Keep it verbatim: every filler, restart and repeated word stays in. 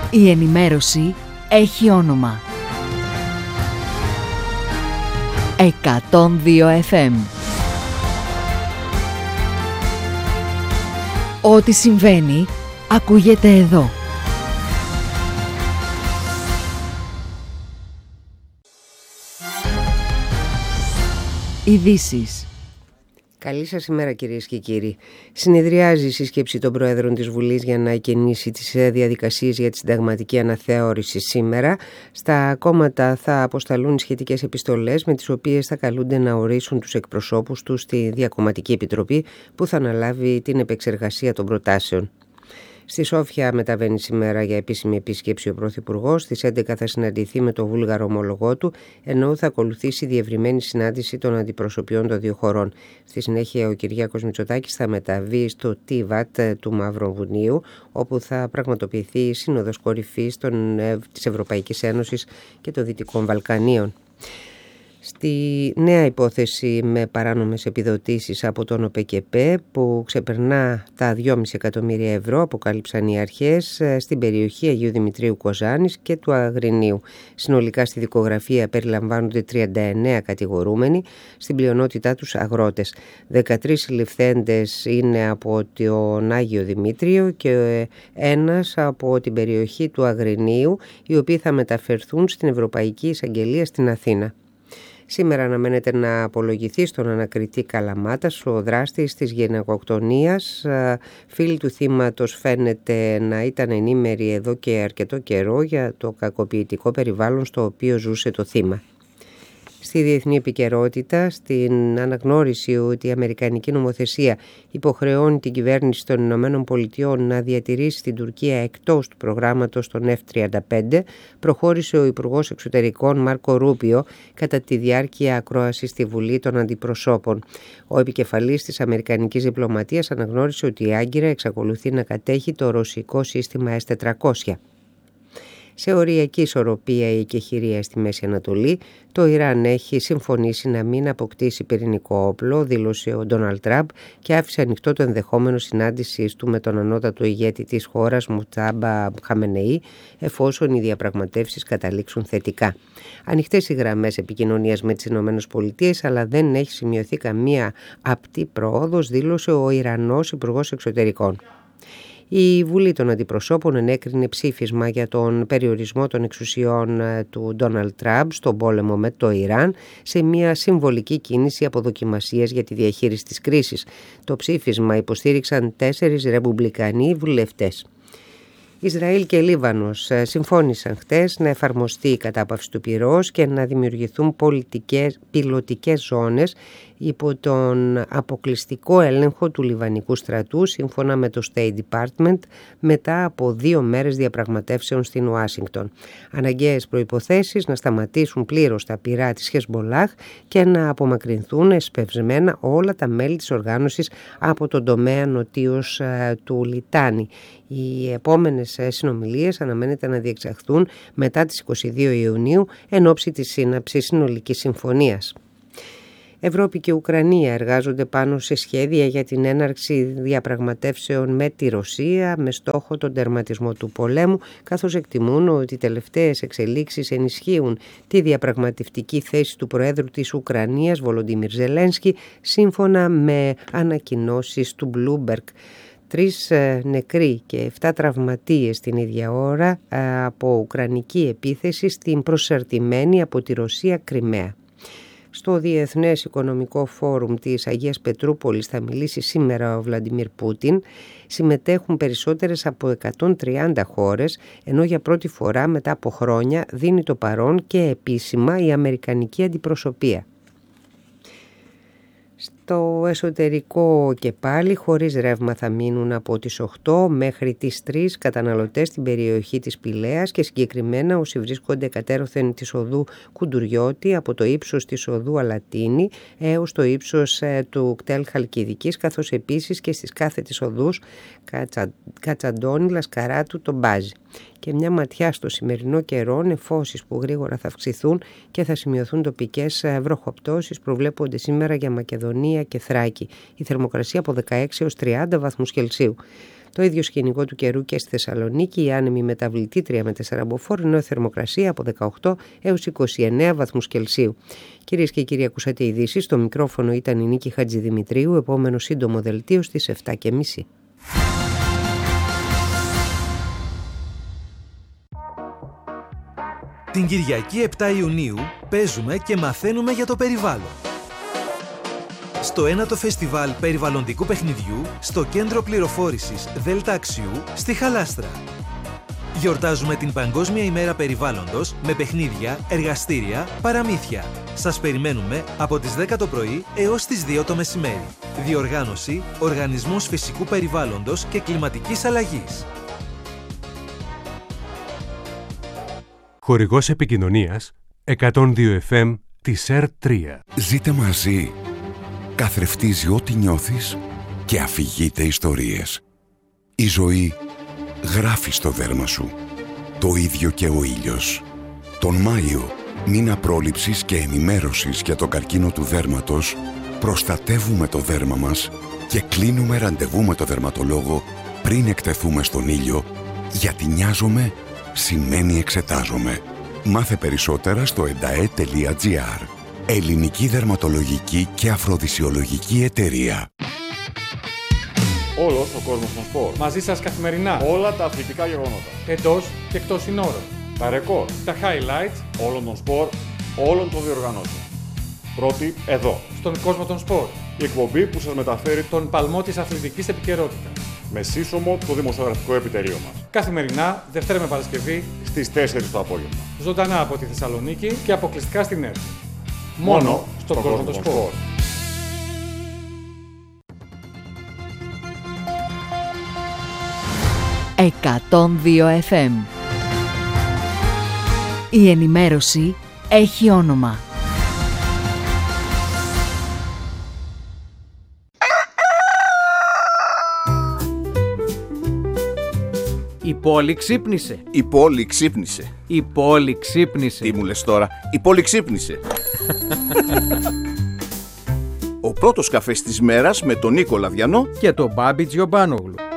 Η ενημέρωση έχει όνομα. εκατόν δύο εφ εμ. Ό,τι συμβαίνει, ακούγεται εδώ. Ειδήσεις. Καλή σας ημέρα, κυρίες και κύριοι. Συνεδριάζει η σύσκεψη των Προέδρων της Βουλής για να εκκινήσει τις διαδικασίες για τη συνταγματική αναθεώρηση σήμερα. Στα κόμματα θα αποσταλούν σχετικές επιστολές με τις οποίες θα καλούνται να ορίσουν τους εκπροσώπους τους στη Διακομματική Επιτροπή που θα αναλάβει την επεξεργασία των προτάσεων. Στη Σόφια μεταβαίνει σήμερα για επίσημη επίσκεψη ο Πρωθυπουργός. Στις έντεκα θα συναντηθεί με τον Βούλγαρο ομολογό του, ενώ θα ακολουθήσει διευρυμένη συνάντηση των αντιπροσωπιών των δύο χωρών. Στη συνέχεια ο Κυριάκος Μητσοτάκης θα μεταβεί στο Τίβατ του Μαυροβουνίου, όπου θα πραγματοποιηθεί η Σύνοδος Κορυφής των, της Ευρωπαϊκής Ένωσης και των Δυτικών Βαλκανίων. Στη νέα υπόθεση με παράνομες επιδοτήσεις από τον ΟΠΕΚΕΠΕ που ξεπερνά τα δυόμισι εκατομμύρια ευρώ, αποκάλυψαν οι αρχές στην περιοχή Αγίου Δημητρίου Κοζάνης και του Αγρινίου. Συνολικά στη δικογραφία περιλαμβάνονται τριάντα εννέα κατηγορούμενοι, στην πλειονότητά τους αγρότες. δεκατρείς συλληφθέντες είναι από τον Άγιο Δημήτριο και ένας από την περιοχή του Αγρινίου, οι οποίοι θα μεταφερθούν στην Ευρωπαϊκή Εισαγγελία στην Αθήνα. Σήμερα αναμένεται να απολογηθεί στον ανακριτή Καλαμάτας ο δράστης της γυναικοκτονίας. Φίλοι του θύματος φαίνεται να ήταν ενήμεροι εδώ και αρκετό καιρό για το κακοποιητικό περιβάλλον στο οποίο ζούσε το θύμα. Στη διεθνή επικαιρότητα, στην αναγνώριση ότι η αμερικανική νομοθεσία υποχρεώνει την κυβέρνηση των Ηνωμένων Πολιτειών να διατηρήσει την Τουρκία εκτός του προγράμματος των εφ τριάντα πέντε, προχώρησε ο Υπουργός Εξωτερικών Μάρκο Ρούπιο κατά τη διάρκεια ακρόασης στη Βουλή των Αντιπροσώπων. Ο επικεφαλής της αμερικανικής διπλωματίας αναγνώρισε ότι η Άγκυρα εξακολουθεί να κατέχει το ρωσικό σύστημα ες τετρακόσια. Σε οριακή ισορροπία η εκεχηρία στη Μέση Ανατολή, το Ιράν έχει συμφωνήσει να μην αποκτήσει πυρηνικό όπλο, δήλωσε ο Ντόναλντ Τραμπ και άφησε ανοιχτό το ενδεχόμενο συνάντησης του με τον ανώτατο ηγέτη της χώρας, Μουτζάμπα Χαμενεή, εφόσον οι διαπραγματεύσεις καταλήξουν θετικά. Ανοιχτές οι γραμμές επικοινωνίας με τις ΗΠΑ, αλλά δεν έχει σημειωθεί καμία απτή πρόοδος, δήλωσε ο Ιρανός Υπουργός Εξωτερικών. Η Βουλή των Αντιπροσώπων ενέκρινε ψήφισμα για τον περιορισμό των εξουσιών του Ντόναλντ Τραμπ στον πόλεμο με το Ιράν σε μια συμβολική κίνηση αποδοκιμασίας για τη διαχείριση της κρίσης. Το ψήφισμα υποστήριξαν τέσσερις ρεπουμπλικανοί βουλευτές. Ισραήλ και Λίβανος συμφώνησαν χτες να εφαρμοστεί η κατάπαυση του πυρός και να δημιουργηθούν πολιτικές, πιλωτικές ζώνες υπό τον αποκλειστικό έλεγχο του Λιβανικού στρατού, σύμφωνα με το State Department, μετά από δύο μέρες διαπραγματεύσεων στην Ουάσιγκτον. Αναγκαίες προϋποθέσεις να σταματήσουν πλήρως τα πυρά της Χεσμολάχ και να απομακρυνθούν εσπευσμένα όλα τα μέλη της οργάνωσης από τον τομέα νοτίως του Λιτάνη. Οι επόμενες συνομιλίες αναμένεται να διεξαχθούν μετά τις είκοσι δύο Ιουνίου εν ώψη της σύναψης συνολικής συμφωνίας. Ευρώπη και Ουκρανία εργάζονται πάνω σε σχέδια για την έναρξη διαπραγματεύσεων με τη Ρωσία με στόχο τον τερματισμό του πολέμου, καθώς εκτιμούν ότι οι τελευταίες εξελίξεις ενισχύουν τη διαπραγματευτική θέση του Προέδρου της Ουκρανίας, Βολοντίμιρ Ζελένσκι, σύμφωνα με ανακοινώσεις του Bloomberg. Τρεις νεκροί και εφτά τραυματίες την ίδια ώρα από ουκρανική επίθεση στην προσαρτημένη από τη Ρωσία Κριμαία. Στο Διεθνές Οικονομικό Φόρουμ της Αγίας Πετρούπολης θα μιλήσει σήμερα ο Βλαντιμίρ Πούτιν. Συμμετέχουν περισσότερες από εκατόν τριάντα χώρες, ενώ για πρώτη φορά μετά από χρόνια δίνει το παρόν και επίσημα η αμερικανική αντιπροσωπεία. Στο εσωτερικό και πάλι χωρίς ρεύμα θα μείνουν από τις οκτώ μέχρι τις τρεις καταναλωτές στην περιοχή της Πηλαίας και συγκεκριμένα όσοι βρίσκονται κατέρωθεν της οδού Κουντουριώτη από το ύψος της οδού Αλατίνη έως το ύψος του κτέλ Χαλκιδικής, καθώς επίσης και στις κάθετες οδούς Κατσα... Κατσαντώνη, Λασκαράτου, τον Μπάζι. Και μια ματιά στο σημερινό καιρό, νεφώσεις που γρήγορα θα αυξηθούν και θα σημειωθούν τοπικές βροχοπτώσεις προβλέπονται σήμερα για Μακεδονία και Θράκη. Η θερμοκρασία από δεκαέξι έως τριάντα βαθμούς Κελσίου. Το ίδιο σκηνικό του καιρού και στη Θεσσαλονίκη, η άνεμη μεταβλητή τρία με τέσσερα μποφόρ, ενώ η θερμοκρασία από δεκαοκτώ έως είκοσι εννέα βαθμούς Κελσίου. Κυρίες και κύριοι, ακούσατε ειδήσεις. Στο μικρόφωνο ήταν η Νίκη Χατζηδημητρίου. Επόμενο σύντομο δελτίο στις επτά και μισή. Την Κυριακή επτά Ιουνίου παίζουμε και μαθαίνουμε για το περιβάλλον. Στο ένατο Φεστιβάλ Περιβαλλοντικού Παιχνιδιού στο Κέντρο Πληροφόρησης Δέλτα Αξιού στη Χαλάστρα. Γιορτάζουμε την Παγκόσμια ημέρα περιβάλλοντος με παιχνίδια, εργαστήρια, παραμύθια. Σας περιμένουμε από τις δέκα το πρωί έως τις δύο το μεσημέρι. Διοργάνωση Οργανισμός Φυσικού Περιβάλλοντος και Κλιματικής Αλλαγής. Χορηγός επικοινωνίας εκατόν δύο εφ εμ της ΕΡ τρία. Ζείτε μαζί. Καθρεφτίζει ό,τι νιώθεις και αφηγείται ιστορίες. Η ζωή γράφει στο δέρμα σου. Το ίδιο και ο ήλιος. Τον Μάιο, μήνα πρόληψης και ενημέρωσης για το καρκίνο του δέρματος, προστατεύουμε το δέρμα μας και κλείνουμε ραντεβού με το δερματολόγο πριν εκτεθούμε στον ήλιο, γιατί νοιάζομαι σημαίνει εξετάζομαι. Μάθε περισσότερα στο ενταέ τελεία τζι άρ. Ελληνική Δερματολογική και Αφροδισιολογική Εταιρεία. Όλος ο κόσμος των σπορ. Μαζί σας καθημερινά. Όλα τα αθλητικά γεγονότα. Εντός και εκτός συνόρων. Τα ρεκόρ. Τα highlights όλων των σπορ, όλων των διοργανώσεων. Πρώτη εδώ. Στον κόσμο των σπορ. Η εκπομπή που σας μεταφέρει τον παλμό της αθλητικής επικαιρότητας. Με σύσσωμο το δημοσιογραφικό επιτελείο μας. Καθημερινά, Δευτέρα με Παρασκευή, στις τέσσερις το απόγευμα. Ζωντανά από τη Θεσσαλονίκη και αποκλειστικά στην ΕΡΤ. Μόνο, Μόνο στον, στον κόσμο των σπορ. σπορ. εκατόν δύο εφ εμ. Η ενημέρωση έχει όνομα. Η πόλη ξύπνησε. Η πόλη ξύπνησε. Η πόλη ξύπνησε. Τι μου λες τώρα, η πόλη ξύπνησε. Ο πρώτος καφές της μέρας με τον Νίκο Λαδιανό και τον Μπάμπη Τζιομπάνογλου.